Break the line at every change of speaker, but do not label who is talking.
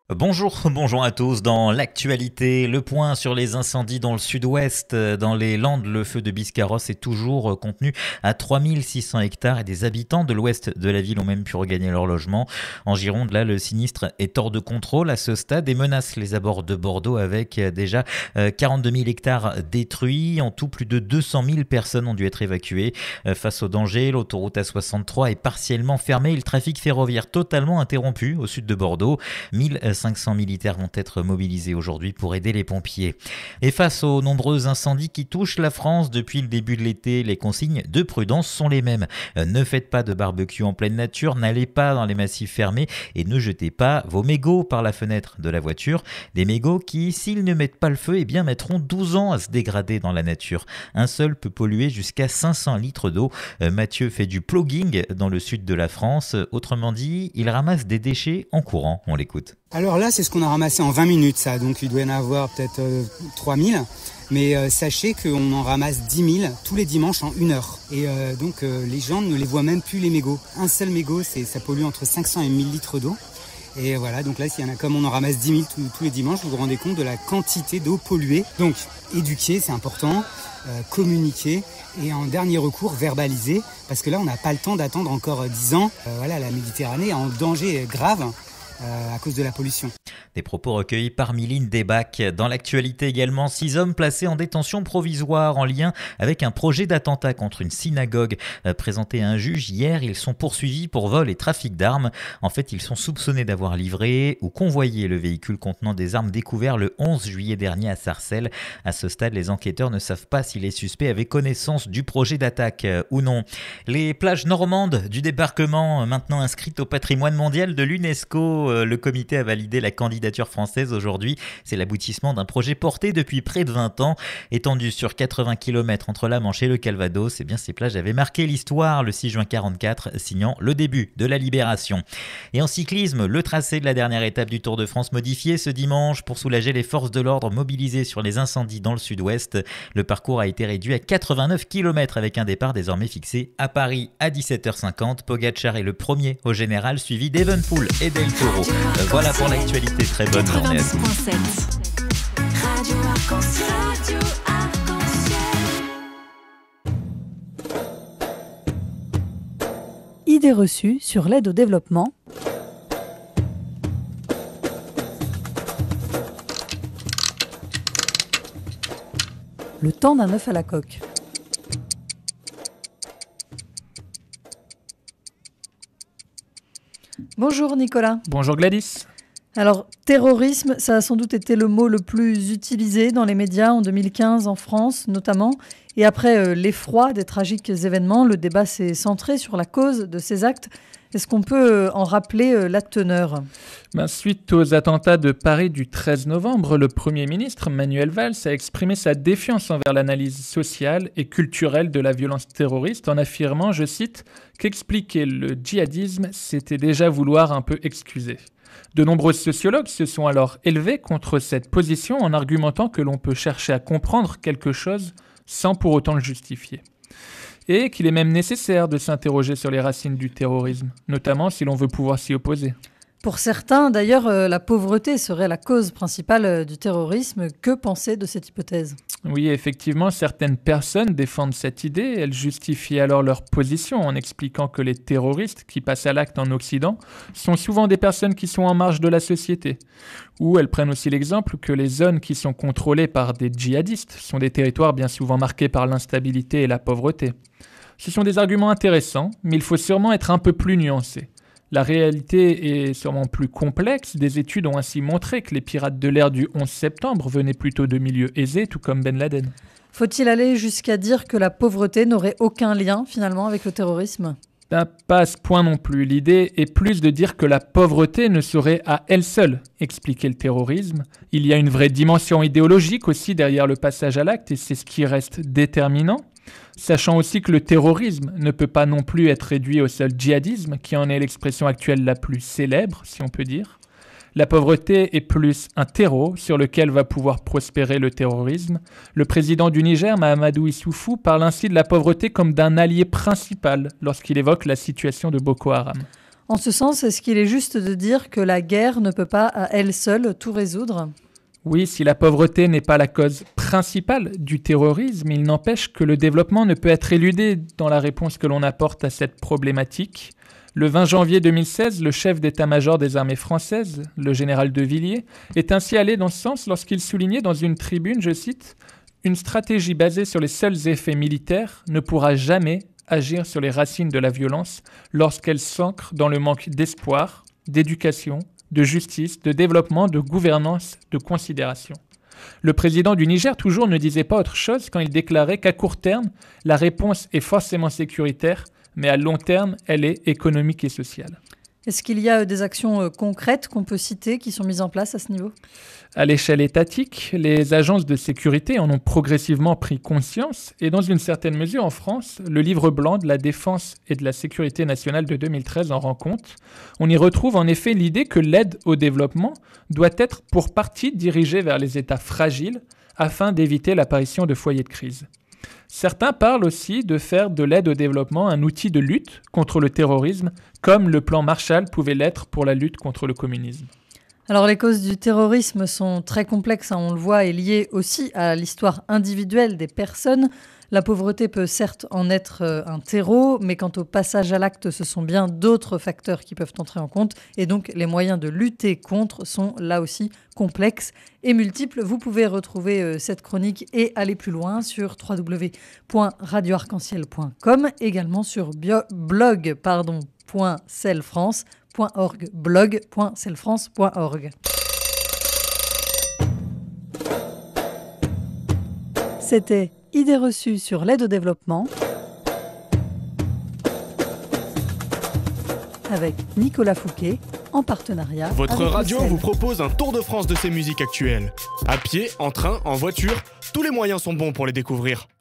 Bonjour à tous. Dans l'actualité, le point sur les incendies dans le sud-ouest. Dans les Landes, le feu de Biscarrosse est toujours contenu à 3600 hectares et des habitants de l'ouest de la ville ont même pu regagner leur logement. En Gironde, là, le sinistre est hors de contrôle à ce stade et menace les abords de Bordeaux avec déjà 42 000 hectares détruits. En tout, plus de 200 000 personnes ont dû être évacuées. Face au danger, l'autoroute A63 est partiellement fermée et le trafic ferroviaire totalement interrompu au sud de Bordeaux. 1500 militaires vont être mobilisés aujourd'hui pour aider les pompiers. Et face aux nombreux incendies qui touchent la France depuis le début de l'été, les consignes de prudence sont les mêmes. Ne faites pas de barbecue en pleine nature, n'allez pas dans les massifs fermés et ne jetez pas vos mégots par la fenêtre de la voiture. Des mégots qui, s'ils ne mettent pas le feu, mettront 12 ans à se dégrader dans la nature. Un seul peut polluer jusqu'à 500 litres d'eau. Mathieu fait du plogging dans le sud de la France. Autrement dit, il ramasse des déchets en courant. On l'écoute.
Alors là, c'est ce qu'on a ramassé en 20 minutes, ça. Donc il doit y en avoir peut-être 3000. Mais sachez qu'on en ramasse 10 000 tous les dimanches en 1 heure. Et donc les gens ne les voient même plus, les mégots. Un seul mégot, ça pollue entre 500 et 1000 litres d'eau. Et voilà, donc là, comme on en ramasse 10 000 tous les dimanches, vous vous rendez compte de la quantité d'eau polluée. Donc, éduquer, c'est important, communiquer et en dernier recours, verbaliser. Parce que là, on n'a pas le temps d'attendre encore 10 ans. La Méditerranée est en danger grave à cause de la pollution.
Des propos recueillis par Mylène Debac. Dans l'actualité également, 6 hommes placés en détention provisoire en lien avec un projet d'attentat contre une synagogue. Présentés à un juge hier, ils sont poursuivis pour vol et trafic d'armes. En fait, ils sont soupçonnés d'avoir livré ou convoyé le véhicule contenant des armes découvert le 11 juillet dernier à Sarcelles. À ce stade, les enquêteurs ne savent pas si les suspects avaient connaissance du projet d'attaque ou non. Les plages normandes du débarquement, maintenant inscrites au patrimoine mondial de l'UNESCO. Le comité a validé la candidature française aujourd'hui. C'est l'aboutissement d'un projet porté depuis près de 20 ans. Étendu sur 80 km entre la Manche et le Calvados, ces plages avaient marqué l'histoire le 6 juin 1944, signant le début de la libération. Et en cyclisme, le tracé de la dernière étape du Tour de France modifié ce dimanche pour soulager les forces de l'ordre mobilisées sur les incendies dans le sud-ouest. Le parcours a été réduit à 89 km avec un départ désormais fixé à Paris à 17h50. Pogacar est le premier au général, suivi d'Evenepoel et Del Toro. Voilà pour l'actualité, très bonne journée à tous. Radio Arc-en-Ciel.
Idées reçues sur l'aide au développement. Le temps d'un œuf à la coque. Bonjour Nicolas.
Bonjour Gladys.
Alors, terrorisme, ça a sans doute été le mot le plus utilisé dans les médias en 2015 en France notamment. Et après l'effroi des tragiques événements, le débat s'est centré sur la cause de ces actes. Est-ce qu'on peut en rappeler la teneur ?
Suite aux attentats de Paris du 13 novembre, le Premier ministre Manuel Valls a exprimé sa défiance envers l'analyse sociale et culturelle de la violence terroriste en affirmant, je cite, qu'expliquer le djihadisme, c'était déjà vouloir un peu excuser. De nombreux sociologues se sont alors élevés contre cette position en argumentant que l'on peut chercher à comprendre quelque chose sans pour autant le justifier. Et qu'il est même nécessaire de s'interroger sur les racines du terrorisme, notamment si l'on veut pouvoir s'y opposer.
Pour certains, d'ailleurs, la pauvreté serait la cause principale du terrorisme. Que penser de cette hypothèse ?
Oui, effectivement, certaines personnes défendent cette idée. Elles justifient alors leur position en expliquant que les terroristes qui passent à l'acte en Occident sont souvent des personnes qui sont en marge de la société. Ou elles prennent aussi l'exemple que les zones qui sont contrôlées par des djihadistes sont des territoires bien souvent marqués par l'instabilité et la pauvreté. Ce sont des arguments intéressants, mais il faut sûrement être un peu plus nuancé. La réalité est sûrement plus complexe. Des études ont ainsi montré que les pirates de l'ère du 11 septembre venaient plutôt de milieux aisés, tout comme Ben Laden.
Faut-il aller jusqu'à dire que la pauvreté n'aurait aucun lien finalement avec le terrorisme ?
Pas à ce point non plus. L'idée est plus de dire que la pauvreté ne saurait à elle seule expliquer le terrorisme. Il y a une vraie dimension idéologique aussi derrière le passage à l'acte et c'est ce qui reste déterminant. Sachant aussi que le terrorisme ne peut pas non plus être réduit au seul djihadisme, qui en est l'expression actuelle la plus célèbre, si on peut dire. La pauvreté est plus un terreau sur lequel va pouvoir prospérer le terrorisme. Le président du Niger, Mahamadou Issoufou, parle ainsi de la pauvreté comme d'un allié principal lorsqu'il évoque la situation de Boko Haram.
En ce sens, est-ce qu'il est juste de dire que la guerre ne peut pas à elle seule tout résoudre ?
Oui, si la pauvreté n'est pas la cause principale du terrorisme, il n'empêche que le développement ne peut être éludé dans la réponse que l'on apporte à cette problématique. Le 20 janvier 2016, le chef d'état-major des armées françaises, le général de Villiers, est ainsi allé dans ce sens lorsqu'il soulignait dans une tribune, je cite, « Une stratégie basée sur les seuls effets militaires ne pourra jamais agir sur les racines de la violence lorsqu'elle s'ancre dans le manque d'espoir, d'éducation, de justice, de développement, de gouvernance, de considération. » Le président du Niger, toujours, ne disait pas autre chose quand il déclarait qu'à court terme, la réponse est forcément sécuritaire, mais à long terme, elle est économique et sociale.
Est-ce qu'il y a des actions concrètes qu'on peut citer qui sont mises en place à ce niveau ?
À l'échelle étatique, les agences de sécurité en ont progressivement pris conscience et dans une certaine mesure en France, le livre blanc de la défense et de la sécurité nationale de 2013 en rend compte. On y retrouve en effet l'idée que l'aide au développement doit être pour partie dirigée vers les États fragiles afin d'éviter l'apparition de foyers de crise. Certains parlent aussi de faire de l'aide au développement un outil de lutte contre le terrorisme, comme le plan Marshall pouvait l'être pour la lutte contre le communisme.
Alors les causes du terrorisme sont très complexes, on le voit, et liées aussi à l'histoire individuelle des personnes. La pauvreté peut certes en être un terreau, mais quant au passage à l'acte, ce sont bien d'autres facteurs qui peuvent entrer en compte. Et donc les moyens de lutter contre sont là aussi complexes et multiples. Vous pouvez retrouver cette chronique et aller plus loin sur www.radioarc-en-ciel.com, également sur blog.celfrance.org. C'était Idées reçues sur l'aide au développement avec Nicolas Fouquet en partenariat.
Votre
avec
radio
Bruxelles.
vous propose un tour de France de ses musiques actuelles. À pied, en train, en voiture, tous les moyens sont bons pour les découvrir.